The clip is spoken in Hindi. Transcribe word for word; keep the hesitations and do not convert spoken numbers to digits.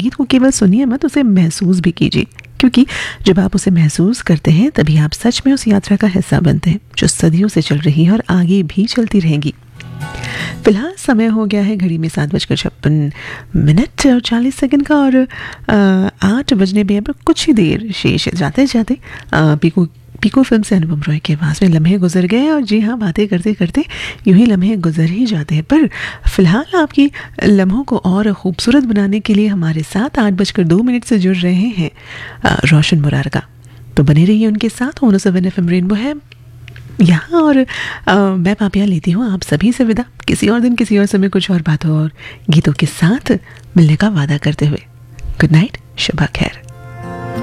संगीत को केवल सुनिए मत, उसे महसूस भी कीजिए, क्योंकि जब आप उसे महसूस करते हैं तभी आप सच में उस यात्रा का हिस्सा बनते हैं जो सदियों से चल रही है और आगे भी चलती रहेगी। फिलहाल समय हो गया है घड़ी में सात बजकर छप्पन मिनट और चालीस सेकंड का, और आठ बजने में अब कुछ ही देर शेष है। जाते जाते आ, पीको पीको फिल्म से अनुपम रॉय के आवाज़ में लम्हे गुजर गए, और जी हाँ, बातें करते करते यूं ही लम्हे गुजर ही जाते हैं। पर फिलहाल आपकी लम्हों को और खूबसूरत बनाने के लिए हमारे साथ आठ बजकर दो मिनट से जुड़ रहे हैं आ, रोशन मुरारका। तो बने रहिए उनके साथ। One O seven F M rainbow है यहाँ, और आ, मैं पापिया लेती हूँ आप सभी से विदा। किसी और दिन किसी और समय कुछ और बातों और गीतों के साथ मिलने का वादा करते हुए गुड नाइट, शबा खैर।